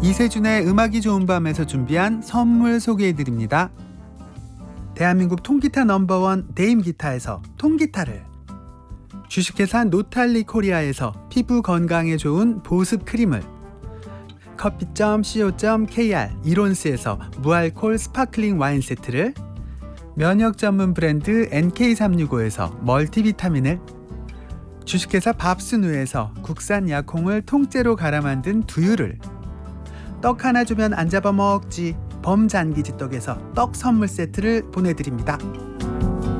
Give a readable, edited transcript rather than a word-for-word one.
이세준의 음악이 좋은 밤에서 준비한 선물 소개해드립니다. 대한민국 통기타 넘버원 데임기타에서 통기타를, 주식회사 노탈리 코리아에서 피부 건강에 좋은 보습 크림을, 커피.co.kr 이론스에서 무알콜 스파클링 와인 세트를, 면역 전문 브랜드 NK365에서 멀티비타민을, 주식회사 밥스누에서 국산 약콩을 통째로 갈아 만든 두유를, 떡 하나 주면 안 잡아먹지 범잔기지 떡에서 떡 선물 세트를 보내드립니다.